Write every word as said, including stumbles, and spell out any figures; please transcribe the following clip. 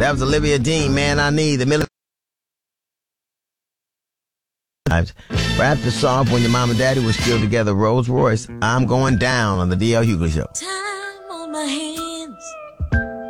That was Olivia Dean, Man I Need. The military. Wrapped us off when your mom and daddy were still together. Rolls Royce, I'm Going Down on the D L Hughley Show. Time on my hands.